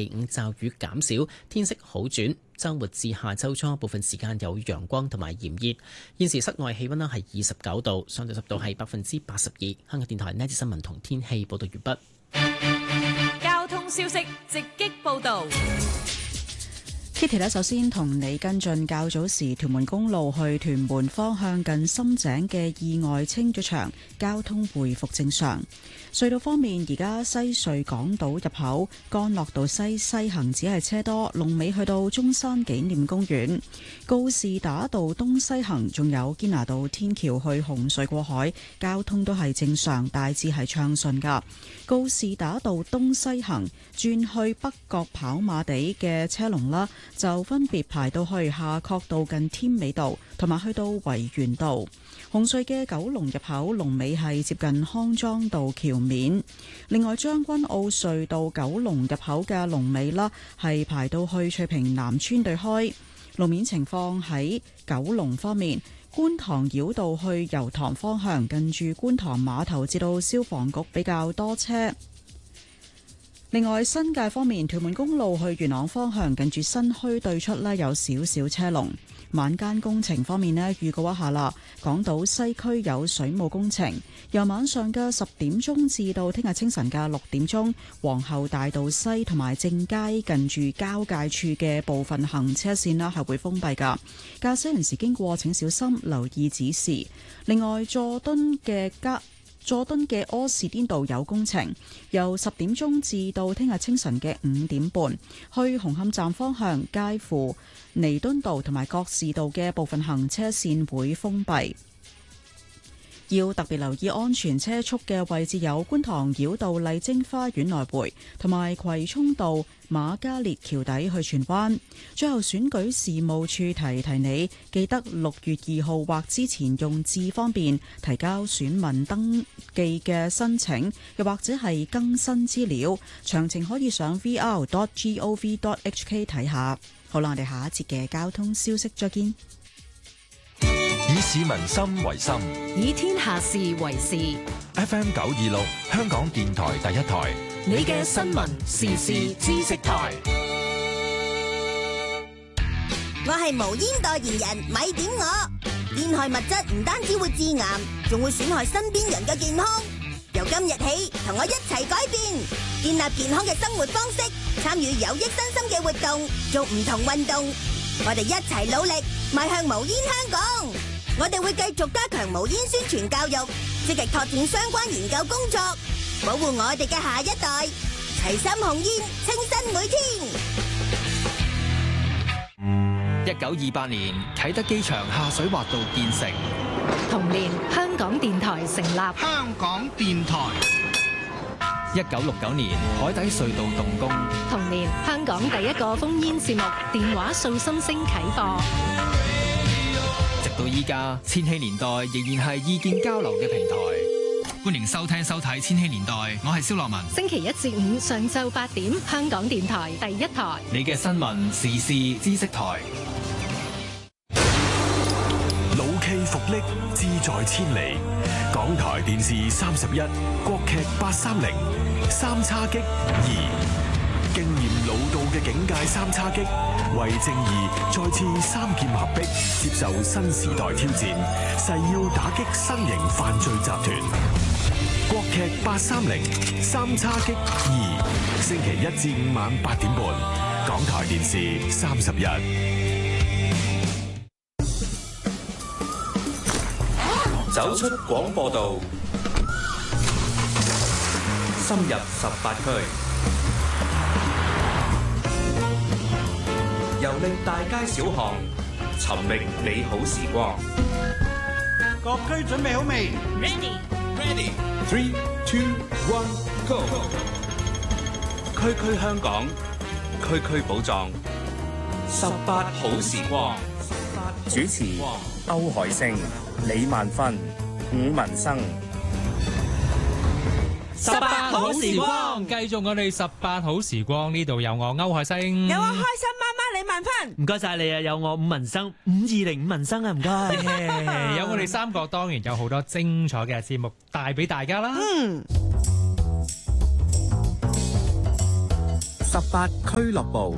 五驟雨減少，天色好轉。週末至下週初部分時間有陽光同埋炎熱。現時室外氣溫係29度，相對濕度係82%。香港電台呢節新聞同天氣報道完畢。 交通消息直擊報道。 Kitty 呢，首先同你跟進較早時屯門公路去屯門方向近深井嘅意外清咗場，交通回復正常。隧道方面，而家西隧港島入口干諾道西行只係車多，龍尾去到中山紀念公園。告士打道東西行仲有堅拿道天橋去紅隧過海，交通都係正常，大致係暢順噶。告士打道東西行轉去北角跑馬地嘅車龍啦，就分別排到去夏慤道近添美道，同埋去到維園道。紅隧嘅九龍入口龍尾係接近康莊道橋面。另外將軍澳隧道九龍入口嘅龍尾啦，係排到去翠屏南村對開。路面情況喺九龍方面，觀塘繞道去油塘方向近住觀塘碼頭至到消防局比較多車。另外新界方面，屯門公路去元朗方向近住新墟對出呢，有少少車龍。晚間工程方面呢，預告一下啦，港島西區有水務工程，由晚上嘅10點鐘至到聽日清晨嘅6點鐘，皇后大道西同埋正街近住交界處嘅部分行車線啦係會封閉噶，駕駛人士經過請小心留意指示。另外佐敦嘅柯士甸道有工程，由10點鐘至到聽日清晨嘅5點半，去紅磡站方向介乎彌敦道同埋覺士道嘅部分行車線會封閉。要特別留意安全車速嘅位置有觀塘繞道麗晶花園來回，同埋葵涌道瑪嘉烈橋底去荃灣。最後選舉事務處提你，記得6月2號或之前用智方便提交選民登記嘅申請，又或者係更新資料。詳情可以上 vr.gov.hk 睇下。好啦，我哋下一節嘅交通消息再見。 以市民心為心， 以天下事為事。 FM 926，香港電台第一台， 你嘅新聞時事知識台。 我係無煙代言人，咪點我。煙害物質唔單止會致癌，仲會損害身邊人嘅健康。由今日起，同我一齊改變，建立健康嘅生活方式，參與有益身心嘅活動，做唔同運動。我哋一齊努力，邁向無煙香港。我哋會繼續加強無煙宣傳教育，積極拓展相關研究工作，保護我哋嘅下一代。齊心控煙，清新每天。 1928年，啟德機場下水滑道建成。 同年，香港電台成立。 香港電台。 1969年，海底隧道動工。 同年，香港第一個烽煙節目《電話訴心聲》啟播。 直到依家，千禧年代仍然係意見交流嘅平台。歡迎收聽收睇千禧年代，我係蕭樂文。 星期一至五上晝8點，香港電台第一台， 你嘅新聞時事知識台。 老 K 復力，志在千里。港台電視31，國劇830，三叉戟2，經驗老道嘅警界三叉戟，為正義再次三劍合璧，接受新時代挑戰，誓要打擊新型犯罪集團。國劇830，三叉戟2，星期一至五晚8點半，港台電視31。 走出廣播道，深入18區，遊歷大街小巷，尋覓美好時光。 各區準備好未 ？Ready， 3、2、1 Go！ 區區香港，區區寶藏，18好時光。 主持歐海星、李萬芬、伍文生。 18好時光，繼續我哋18好時光，呢度有我歐海星， 有我開心媽媽李萬芬， 唔該晒你啊！有我伍文生，520伍文生啊，唔該。 有我哋三個，當然有好多精彩嘅節目帶俾大家啦。 18 18俱樂部。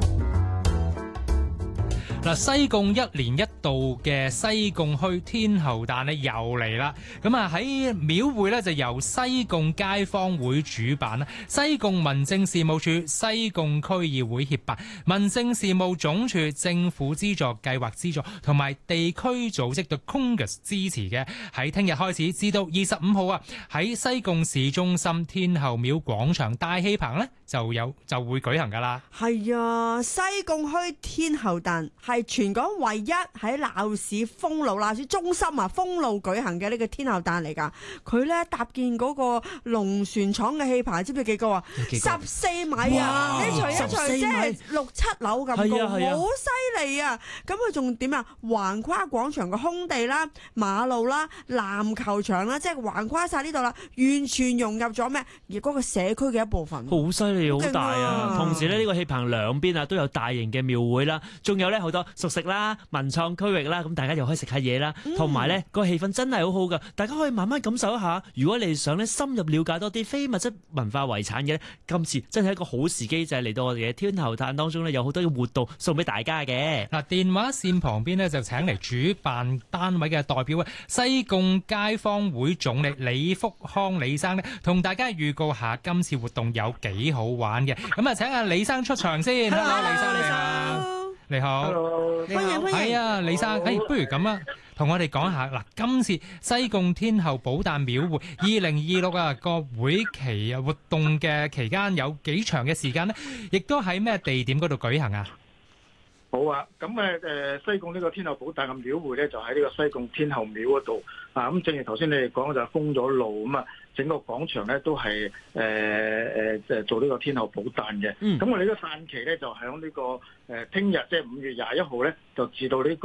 嗱，西貢一年一度嘅西貢墟天后誕咧又嚟啦，咁啊喺廟會咧就由西貢街坊會主辦啦，西貢民政事務處、西貢區議會協辦，民政事務總署、政府資助計劃資助同埋地區組織 The Congress 支持嘅，喺聽日開始至到25號啊，喺西貢市中心天后廟廣場大戲棚咧就會舉行噶啦。 係啊，西貢墟天后誕係全港唯一喺鬧市鬧市中心封路舉行嘅呢個天后誕嚟㗎。佢咧搭建嗰個龍船廠嘅戲棚，知唔知幾高啊？14米啊！你除一除即係6-7樓咁高，好犀利啊！咁佢仲點啊？橫跨廣場嘅空地啦、馬路啦、籃球場啦，即係橫跨晒呢度啦，完全融入咗咩？而嗰個社區嘅一部分。 好犀利，好大啊！同時咧，呢個戲棚兩邊啊都有大型嘅廟會啦，仲有咧好多熟食啦、文創區域啦，咁大家又可以食下嘢啦，同埋咧個氣氛真係好好噶，大家可以慢慢感受一下。如果你想咧深入了解多啲非物質文化遺產嘅咧，今次真係一個好時機，就係嚟到我哋嘅天后誕當中咧，有好多嘅活動送俾大家嘅。 嗱，電話線旁邊咧就請嚟主辦單位嘅代表啊，西貢街坊會總理李福康李生咧，同大家預告下今次活動有幾好玩嘅。咁啊，請阿李生出場先。Hello， 李生你好。你好。Hello， 歡迎。係啊，李生，不如咁啊，同我哋講下嗱，今次西貢天后寶誕廟會2026啊個會期啊活動嘅期間有幾長嘅時間呢？亦都喺咩地點嗰度舉行啊？ 好啊，咁西貢呢個天后寶誕嘅廟會咧，就喺呢個西貢天后廟嗰度啊。咁正如頭先你哋講，就封咗路咁啊，整個廣場咧都係做呢個天后寶誕嘅。咁我哋呢個誕期咧就響呢個聽日即係5月21號咧，就至到呢個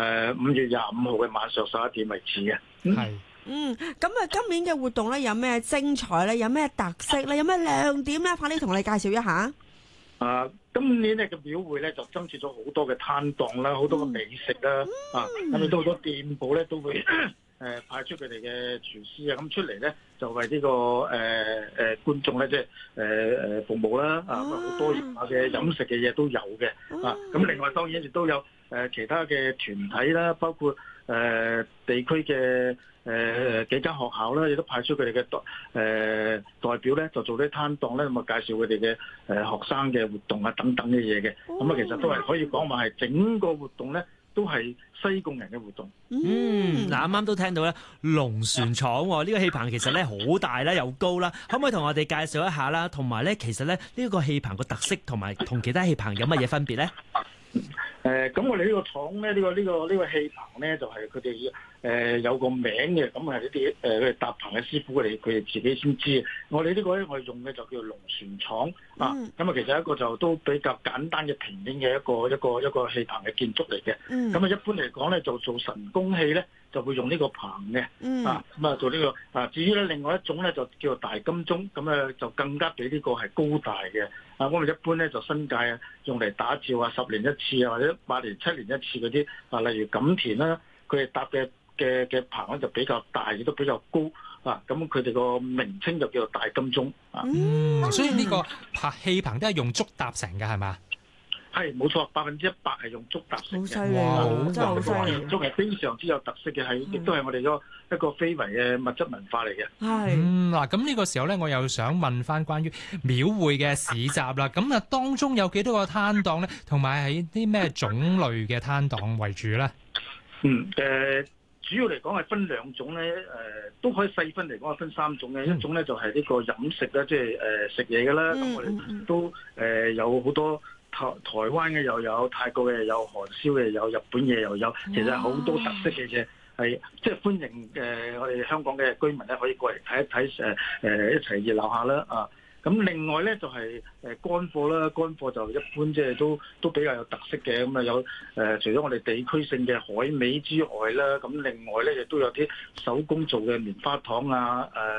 5月25號嘅晚上11點為止嘅。係。 咁啊，今年嘅活動咧有咩精彩咧？有咩特色咧？有咩亮點咧？快啲同我哋介紹一下。 今年咧嘅廟會咧就增設咗好多嘅攤檔啦，好多嘅美食啦，咁亦都好多店鋪咧都會派出佢哋嘅廚師啊，咁出嚟咧就為呢個觀眾咧即係服務啦，好多元化嘅飲食嘅嘢都有嘅，咁另外當然亦都有其他嘅團體啦，包括地區嘅幾間學校啦，亦都派出佢哋嘅代表咧，就做啲攤檔咧，咁啊介紹佢哋嘅學生嘅活動啊等等嘅嘢嘅，咁啊其實都係可以講話係整個活動咧都係西貢人嘅活動。 嗱啱啱都聽到咧，龍船廠呢個戲棚其實咧好大啦，又高啦，可唔可以同我哋介紹一下啦？同埋咧，其實咧呢個戲棚個特色同埋同其他戲棚有乜嘢分別咧？ 咁我哋呢個廠咧，呢個戲棚咧，就係佢哋有個名嘅，咁係呢啲佢哋搭棚嘅師傅，佢哋自己先知。我哋呢個咧，我哋用嘅就叫龍船廠啊。咁啊，其實一個就都比較簡單嘅平面嘅一個戲棚嘅建築嚟嘅。咁啊，一般嚟講咧，就做神功戲咧，就會用呢個棚嘅。咁啊做呢個至於咧另外一種咧就叫做大金鐘，咁啊就更加比呢個係高大嘅。我哋一般咧就新界用嚟打醮10年一次啊，或者8年7年一次嗰啲例如錦田啦，佢哋搭嘅棚咧就比較大，亦都比較高啊。咁佢哋個名稱就叫做大金鐘啊。 所以呢個戲棚都係用竹搭成嘅係嘛？ 係冇錯，100%係用竹搭成嘅。 好犀利，真係好犀利。 竹係非常之有特色嘅，係亦都係我哋一個非遺嘅物質文化嚟嘅。 係嗱，咁呢個時候咧，我又想問翻關於廟會嘅市集啦。咁啊，當中有幾多個攤檔咧？同埋係啲咩種類嘅攤檔為主咧？ 主要嚟講係分兩種咧，都可以細分嚟講係分3種嘅。一種咧就係呢個飲食啦，即係食嘢嘅啦。咁我哋都有好多台灣嘅又有，泰國嘅又有，韓燒嘅又有，日本嘢又有，其實係好多特色嘅嘢，係即係歡迎我哋香港嘅居民咧可以過嚟睇一睇，一齊熱鬧下啦啊！咁另外咧就係乾貨啦，乾貨就一般即係都比較有特色嘅，咁啊有除咗我哋地區性嘅海味之外啦，咁另外咧亦都有啲手工做嘅棉花糖啊，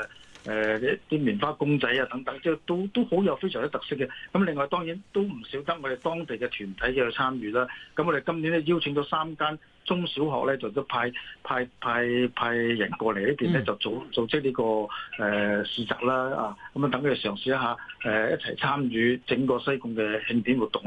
啲棉花公仔啊等等，即係都好有非常之特色嘅。咁另外當然都唔少得我哋當地嘅團體嘅參與啦。咁我哋今年咧邀請咗3間中小學咧，就都派人過嚟呢邊咧，就組織呢個市集啦啊，咁啊等佢哋嘗試一下一齊參與整個西貢嘅慶典活動。